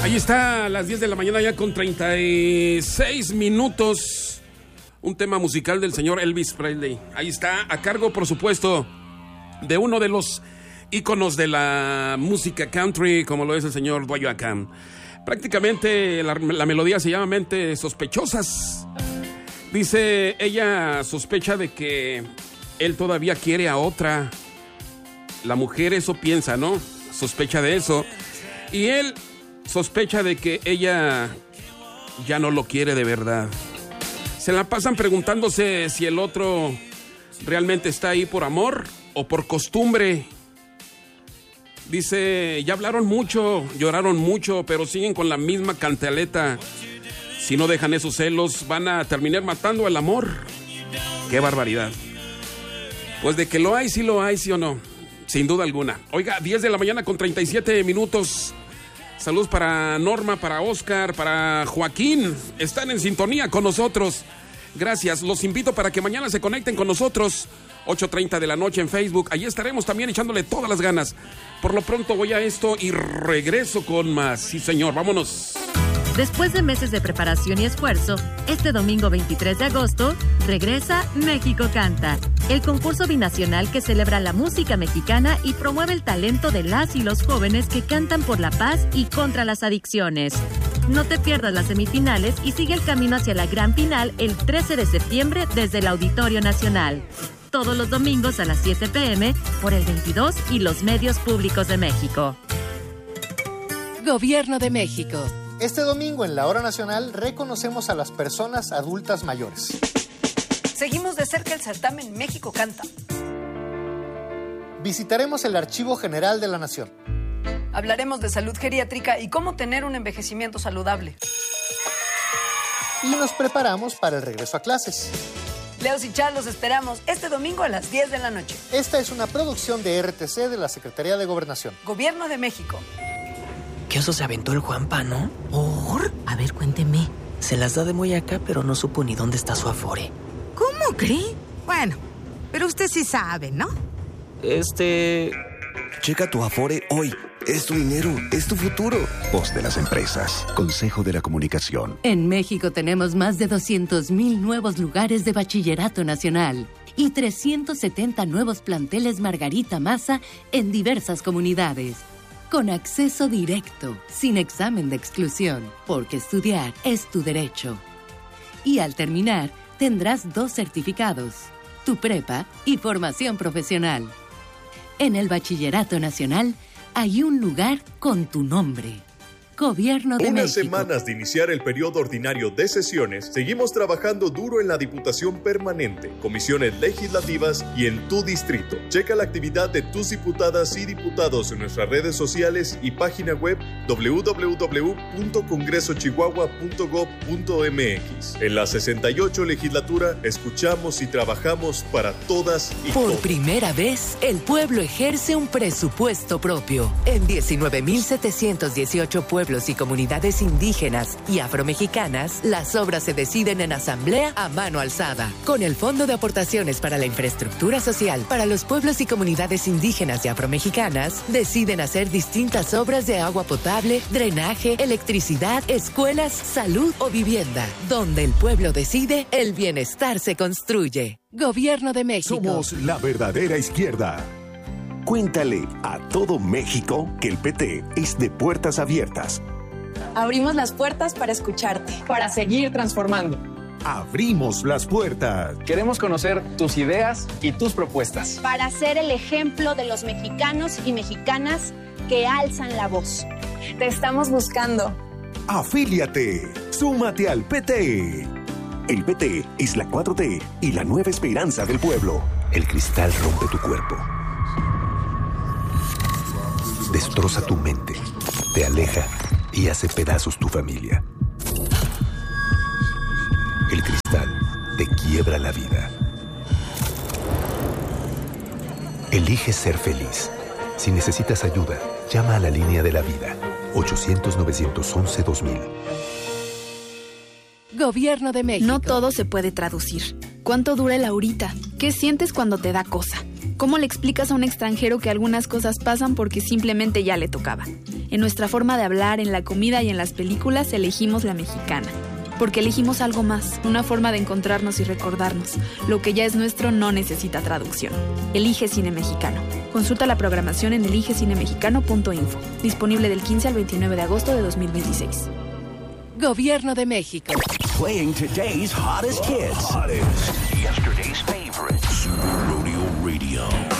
Ahí está, a las 10 de la mañana ya con 36 minutos. Un tema musical del señor Elvis Presley. Ahí está, a cargo, por supuesto, de uno de los íconos de la música country, como lo es el señor Dwayne Ackham. Prácticamente la melodía se llama Mentes Sospechosas. Dice, ella sospecha de que él todavía quiere a otra. La mujer eso piensa, ¿no? Sospecha de eso. Y él sospecha de que ella ya no lo quiere de verdad. Se la pasan preguntándose si el otro realmente está ahí por amor o por costumbre. Dice, ya hablaron mucho, lloraron mucho, pero siguen con la misma cantaleta. Si no dejan esos celos, van a terminar matando el amor. ¡Qué barbaridad! Pues de que lo hay, sí o no. Sin duda alguna. Oiga, 10 de la mañana con 37 minutos. Saludos para Norma, para Oscar, para Joaquín. Están en sintonía con nosotros. Gracias. Los invito para que mañana se conecten con nosotros. 8:30 de la noche en Facebook. Allí estaremos también echándole todas las ganas. Por lo pronto voy a esto y regreso con más. Sí, señor. Vámonos. Después de meses de preparación y esfuerzo, este domingo 23 de agosto, regresa México Canta, el concurso binacional que celebra la música mexicana y promueve el talento de las y los jóvenes que cantan por la paz y contra las adicciones. No te pierdas las semifinales y sigue el camino hacia la gran final el 13 de septiembre desde el Auditorio Nacional. Todos los domingos a las 7 p.m. por el 22 y los medios públicos de México. Gobierno de México. Este domingo en la Hora Nacional reconocemos a las personas adultas mayores. Seguimos de cerca el certamen México Canta. Visitaremos el Archivo General de la Nación. Hablaremos de salud geriátrica y cómo tener un envejecimiento saludable. Y nos preparamos para el regreso a clases. Leos y Char, los esperamos este domingo a las 10 de la noche. Esta es una producción de RTC de la Secretaría de Gobernación. Gobierno de México. ¿Qué oso se aventó el Juanpa, no? ¿Por? A ver, cuénteme. Se las da de muy acá, pero no supo ni dónde está su afore. ¿Cómo cree? Bueno, pero usted sí sabe, ¿no? Checa tu afore hoy. Es tu dinero, es tu futuro. Voz de las empresas. Consejo de la Comunicación. En México tenemos más de 200,000 nuevos lugares de bachillerato nacional y 370 nuevos planteles Margarita Maza en diversas comunidades. Con acceso directo, sin examen de exclusión, porque estudiar es tu derecho. Y al terminar, tendrás 2 certificados, tu prepa y formación profesional. En el Bachillerato Nacional hay un lugar con tu nombre. Gobierno de México. Unas semanas de iniciar el periodo ordinario de sesiones, seguimos trabajando duro en la Diputación Permanente, comisiones legislativas y en tu distrito. Checa la actividad de tus diputadas y diputados en nuestras redes sociales y página web www.congresochihuahua.gov.mx. En la 68 legislatura, escuchamos y trabajamos para todas y todos. Por primera vez, el pueblo ejerce un presupuesto propio. En 19,718 pueblos y comunidades indígenas y afromexicanas, las obras se deciden en asamblea a mano alzada. Con el Fondo de Aportaciones para la Infraestructura Social para los pueblos y comunidades indígenas y afromexicanas, deciden hacer distintas obras de agua potable, drenaje, electricidad, escuelas, salud o vivienda. Donde el pueblo decide, el bienestar se construye. Gobierno de México. Somos la verdadera izquierda. Cuéntale a todo México que el PT es de puertas abiertas. Abrimos las puertas para escucharte, para seguir transformando. Abrimos las puertas. Queremos conocer tus ideas y tus propuestas. Para ser el ejemplo de los mexicanos y mexicanas que alzan la voz. Te estamos buscando. Afíliate. Súmate al PT. El PT es la 4T y la nueva esperanza del pueblo. El cristal rompe tu cuerpo. Destroza tu mente, te aleja y hace pedazos tu familia. El cristal te quiebra la vida. Elige ser feliz. Si necesitas ayuda, llama a la línea de la vida. 800-911-2000. Gobierno de México. No todo se puede traducir. ¿Cuánto dura el ahorita? ¿Qué sientes cuando te da cosa? ¿Cómo le explicas a un extranjero que algunas cosas pasan porque simplemente ya le tocaba? En nuestra forma de hablar, en la comida y en las películas elegimos la mexicana. Porque elegimos algo más, una forma de encontrarnos y recordarnos. Lo que ya es nuestro no necesita traducción. Elige Cine Mexicano. Consulta la programación en eligecinemexicano.info. Disponible del 15 al 29 de agosto de 2026. Gobierno de México. Playing today's hottest hits. Yesterday's favorites. Super Rodeo Radio.